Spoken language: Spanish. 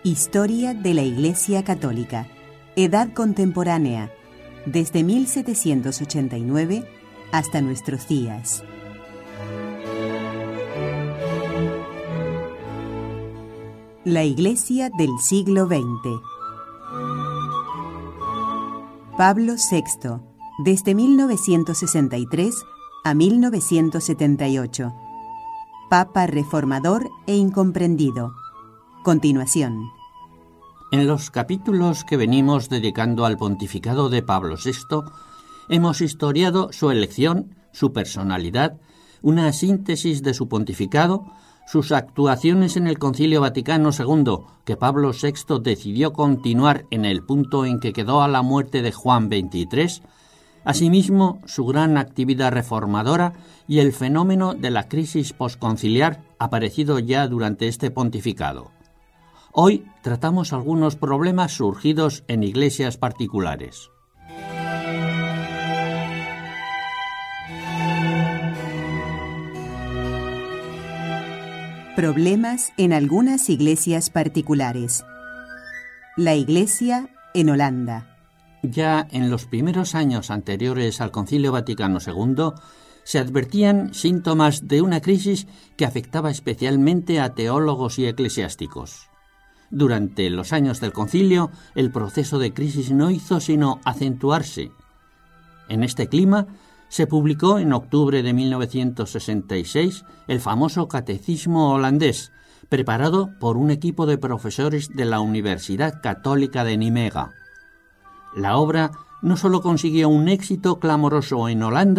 Historia de la Iglesia Católica. Edad contemporánea, desde 1789 hasta nuestros días. La Iglesia del siglo XX. Pablo VI, desde 1963 a 1978. Papa reformador e incomprendido. Continuación. En los capítulos que venimos dedicando al pontificado de Pablo VI, hemos historiado su elección, su personalidad, una síntesis de su pontificado, sus actuaciones en el Concilio Vaticano II, que Pablo VI decidió continuar en el punto en que quedó a la muerte de Juan XXIII, asimismo su gran actividad reformadora y el fenómeno de la crisis posconciliar aparecido ya durante este pontificado. Hoy tratamos algunos problemas surgidos en iglesias particulares. Problemas en algunas iglesias particulares. La Iglesia en Holanda. Ya en los primeros años anteriores al Concilio Vaticano II se advertían síntomas de una crisis que afectaba especialmente a teólogos y eclesiásticos. Durante los años del concilio, el proceso de crisis no hizo sino acentuarse. En este clima, se publicó en octubre de 1966 el famoso Catecismo holandés, preparado por un equipo de profesores de la Universidad Católica de Nimega. La obra no solo consiguió un éxito clamoroso en Holanda,